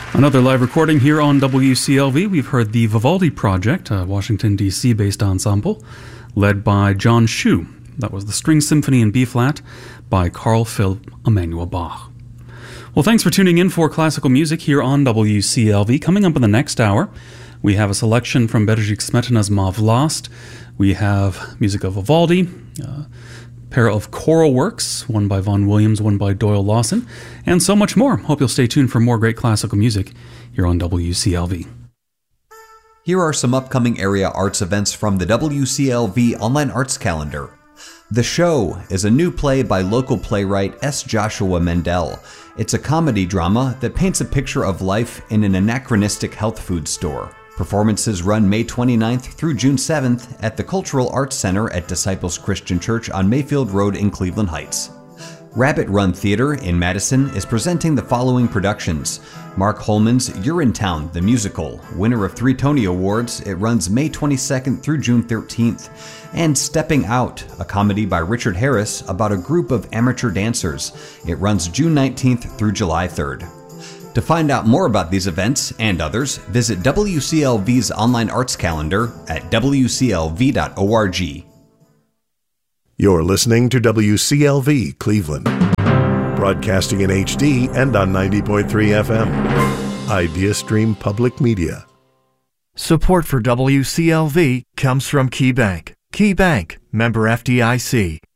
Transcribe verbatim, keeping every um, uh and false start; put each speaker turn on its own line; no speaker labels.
Another live recording here on W C L V. We've heard the Vivaldi Project, a Washington, D C-based ensemble, led by John Shu. That was the String Symphony in B-flat by Carl Philipp Emanuel Bach. Well, thanks for tuning in for classical music here on W C L V. Coming up in the next hour, we have a selection from Bedřich Smetana's Ma Vlast. We have music of Vivaldi, uh, pair of choral works, one by Vaughan Williams, one by Doyle Lawson, and so much more. Hope you'll stay tuned for more great classical music here on W C L V.
Here are some upcoming area arts events from the W C L V Online Arts Calendar. The Show is a new play by local playwright S. Joshua Mendel. It's a comedy drama that paints a picture of life in an anachronistic health food store. Performances run May twenty-ninth through June seventh at the Cultural Arts Center at Disciples Christian Church on Mayfield Road in Cleveland Heights. Rabbit Run Theater in Madison is presenting the following productions. Mark Holman's Urinetown, the musical, winner of three Tony Awards. It runs May twenty-second through June thirteenth. And Stepping Out, a comedy by Richard Harris about a group of amateur dancers. It runs June nineteenth through July third. To find out more about these events and others, visit W C L V's online arts calendar at w c l v dot org.
You're listening to W C L V Cleveland, broadcasting in H D and on ninety point three F M. IdeaStream Public Media.
Support for W C L V comes from KeyBank. KeyBank, member F D I C.